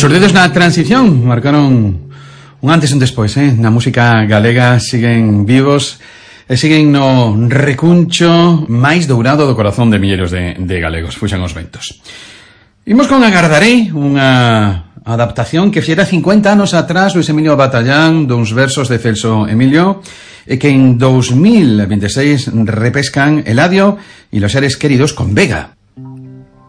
Xurdidos na transición marcaron un antes e un despois, na música galega. Siguen vivos e siguen no recuncho máis dourado do corazón de milleiros de galegos. Fuxan os ventos. Imos con Agardarei, unha adaptación que fixera 50 anos atrás Luis Emilio Batallán duns versos de Celso Emilio e que en 2026 repescan Eladio e los seres queridos con Vega.